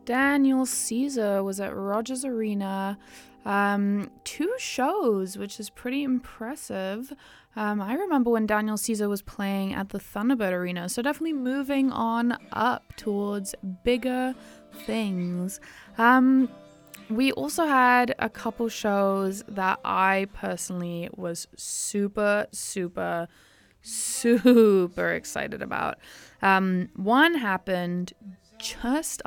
Daniel Caesar was at Rogers Arena. 2 shows, which is pretty impressive. I remember when Daniel Caesar was playing at the Thunderbird Arena, so definitely moving on up towards bigger things. We also had a couple shows that I personally was super excited about. One happened just